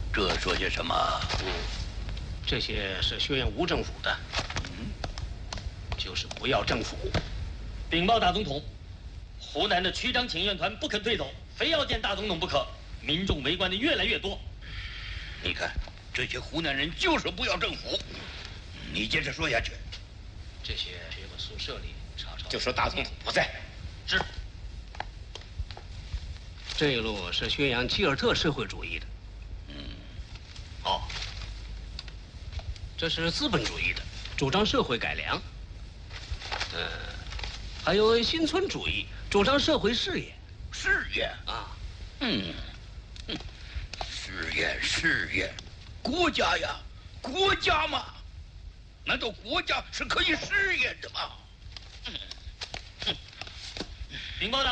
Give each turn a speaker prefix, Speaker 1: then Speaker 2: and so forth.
Speaker 1: 这说些什么？
Speaker 2: 这些是宣扬无政府的，就是不要政府。
Speaker 3: 禀报大总统，湖南的区长请愿团不肯退走，非要见大总统不可，民众围观的越来越多。
Speaker 1: 你看，这些湖南人就是不要政府。你接着说下去。
Speaker 2: 这些学过宿舍里查查。
Speaker 4: 就说大总统不在。
Speaker 3: 是。
Speaker 2: 这一路是宣扬基尔特社会主义的。哦，这是资本主义的，主张社会改良。还有新村主义，主张社会事业。
Speaker 1: 事业
Speaker 2: 啊，
Speaker 1: 事业，国家呀，国家嘛，难道国家是可以试验的吗？
Speaker 3: 禀报大